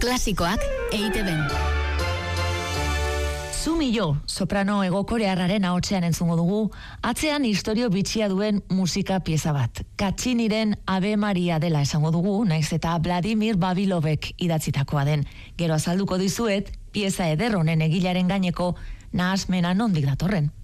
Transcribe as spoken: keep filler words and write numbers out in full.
Klasikoak E I Te Ben. Zumillo, soprano egokorearraren ahotsean entzungo dugu, atzean istorio bitxia duen musika pieza bat. Katxiniren Ave Maria dela esango dugu, naiz eta Vladimir Babilovek idatzitakoa den. Gero azalduko dizuet, pieza eder honen egilaren gaineko nahasmena nondik datorren.